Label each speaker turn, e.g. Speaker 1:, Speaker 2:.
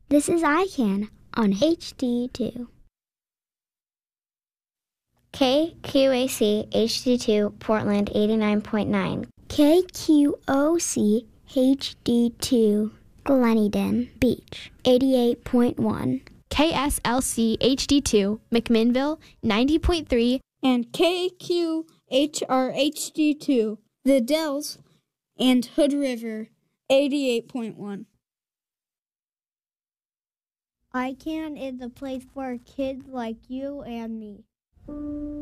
Speaker 1: This is ICANN on HD2. KQAC HD2 Portland 89.9. KQOC HD2 Gleneden Beach 88.1.
Speaker 2: KSLC HD2 McMinnville 90.3.
Speaker 3: And KQHR HD2 The Dells and Hood River 88.1.
Speaker 4: ICANN is a place for kids like you and me.